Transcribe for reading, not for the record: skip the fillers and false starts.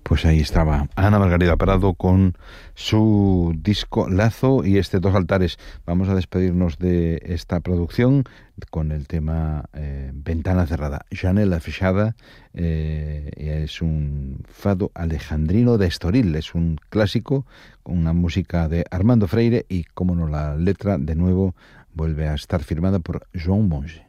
Pues ahí estaba Ana Margarida Prado con su disco Lazo y este Dos Altares. Vamos a despedirnos de esta producción con el tema Ventana Cerrada. Janela Fechada es un fado alejandrino de Estoril, es un clásico con una música de Armando Freire y, como no, la letra de nuevo vuelve a estar firmada por Joan Monge.